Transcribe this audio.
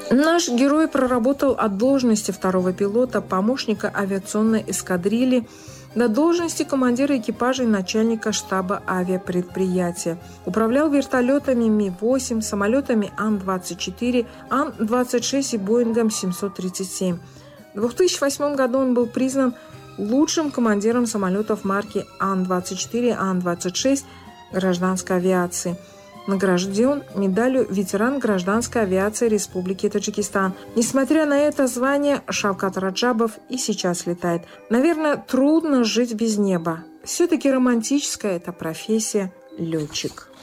Наш герой проработал от должности второго пилота, помощника авиационной эскадрильи, до должности командира экипажа и начальника штаба авиапредприятия. Управлял вертолетами Ми-8, самолетами Ан-24, Ан-26 и Боингом 737. В 2008 году он был признан лучшим командиром самолетов марки Ан-24 и Ан-26 гражданской авиации. Награжден медалью «Ветеран гражданской авиации Республики Таджикистан». Несмотря на это звание, Шавкат Раджабов и сейчас летает. Наверное, трудно жить без неба. Все-таки романтическая эта профессия – летчик.